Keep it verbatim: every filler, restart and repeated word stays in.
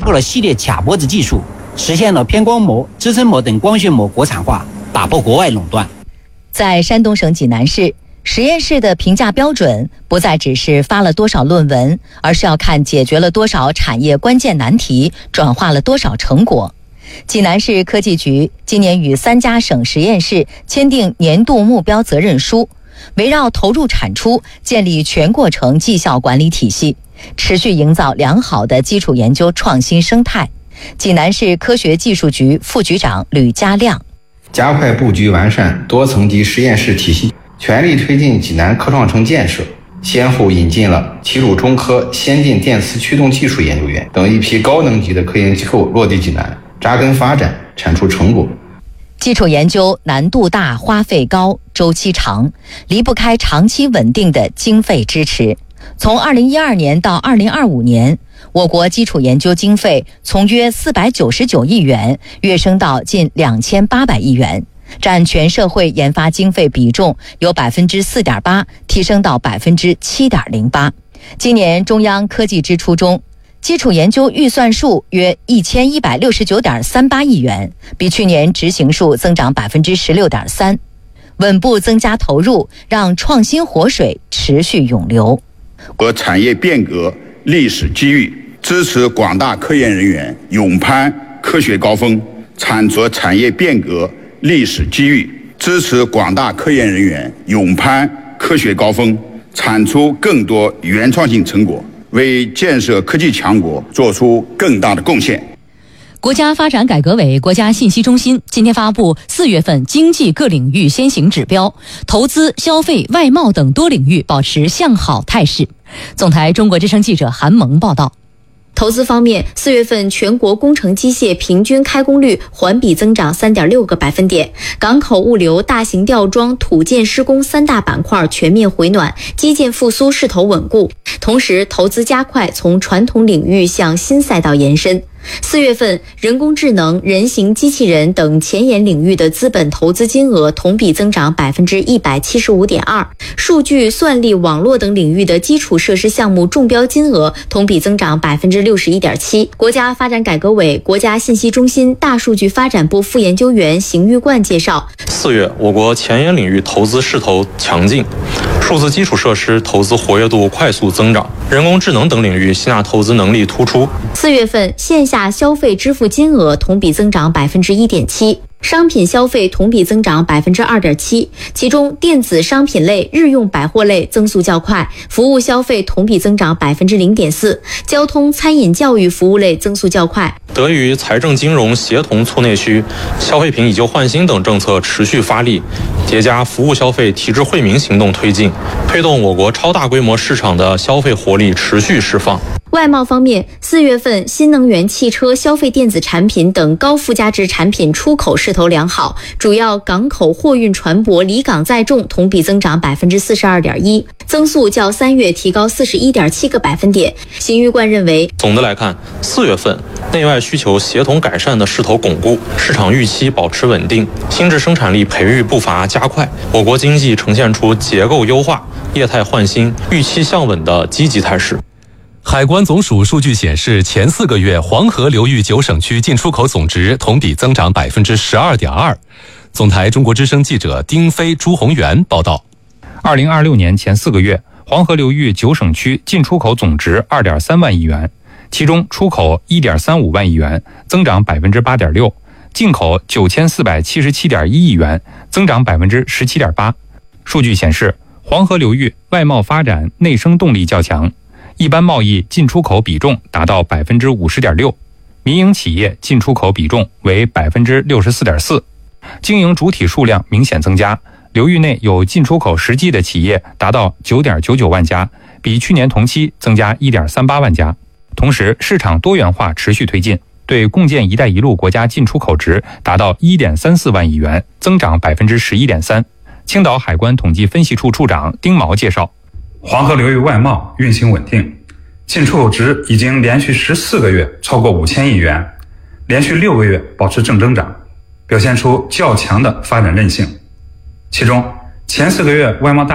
破了系列卡脖子技术，实现了偏光膜、支撑膜等光学膜国产化，打破国外垄断。 在山东省济南市，实验室的评价标准不再只是发了多少论文，而是要看解决了多少产业关键难题，转化了多少成果。济南市科技局今年与三家省实验室签订年度目标责任书，围绕投入产出建立全过程绩效管理体系，持续营造良好的基础研究创新生态。济南市科学技术局副局长吕家亮： 加快布局完善多层级实验室体系，全力推进济南科创城建设，先后引进了齐鲁中科先进电磁驱动技术研究院等一批高能级的科研机构落地济南，扎根发展，产出成果。 基础研究难度大、花费高、周期长，离不开长期稳定的经费支持。从二零一二年到二零二五年，我国基础研究经费从约四百九十九亿元跃升到近两千八百亿元，占全社会研发经费比重由百分之四点八提升到百分之七点零八。今年中央科技支出中，基础研究预算数约一千一百六十九点三八亿元，比去年执行数增长百分之十六点三，稳步增加投入，让创新活水持续涌流。 和产业变革历史机遇，支持广大科研人员勇攀科学高峰，产出产业变革历史机遇，支持广大科研人员勇攀科学高峰，产出更多原创性成果，为建设科技强国做出更大的贡献。 国家发展改革委、国家信息中心今天发布四月份经济各领域先行指标，投资、消费、外贸等多领域保持向好态势。总台中国之声记者韩萌报道。 投资方面，四月份全国工程机械平均开工率环比增长 三点六个百分点，港口物流、大型吊装、土建施工三大板块全面回暖，基建复苏势头稳固。同时，投资加快从传统领域向新赛道延伸。四月份，人工智能、人形机器人等前沿领域的资本投资金额同比增长 百分之一百七十五点二， 数据、算力、网络等领域的基础设施项目中标金额同比增长 百分之六十一点七。国家发展改革委、国家信息中心大数据发展部副研究员邢玉冠介绍， 四月，我国前沿领域投资势头强劲，数字基础设施投资活跃度快速增长，人工智能等领域吸纳投资能力突出。 四月份线下消费支付金额同比增长 百分之一点七，商品消费同比增长 百分之二点七， 其中电子商品类、日用百货类增速较快，服务消费同比增长 百分之零点四， 交通、餐饮、教育服务类增速较快。 得益于财政金融协同促内需、消费品以旧换新等政策持续发力，叠加服务消费提质惠民行动推进，推动我国超大规模市场的消费活力持续释放。 外贸方面，四月份新能源汽车、消费电子产品等高附加值产品出口势头良好，主要港口货运船舶离港载重同比增长 百分之四十二点一， 增速较三月提高 四十一点七个百分点。邢玉冠认为， 总的来看，四月份内外需求协同改善的势头巩固，市场预期保持稳定，新质生产力培育步伐加快，我国经济呈现出结构优化、业态换新、预期向稳的积极态势。 海关总署数据显示，前四个月黄河流域九省区进出口总值同比增长 百分之十二点二。总台中国之声记者丁飞、朱宏元报道。 二零二六年前四个月，黄河流域九省区进出口总值 二点三万亿元，其中出口 一点三五万亿元，增长 百分之八点六， 进口 九千四百七十七点一亿元，增长 百分之十七点八。数据显示，黄河流域外贸发展内生动力较强，一般贸易进出口比重达到 百分之五十点六， 民营企业进出口比重为 百分之六十四点四， 经营主体数量明显增加，流域内有进出口实际的企业达到 九点九九万家，比去年同期增加 一点三八万家。同时，市场多元化持续推进，对共建“一带一路”国家进出口值达到 一点三四万亿元，增长 百分之十一点三。青岛海关统计分析处处长丁毛介绍， 黄河流域外贸运行稳定，进出口值已经连续十四个月超过五千亿元，连续六个月保持正增长，表现出较强的发展韧性。其中前四个月外贸大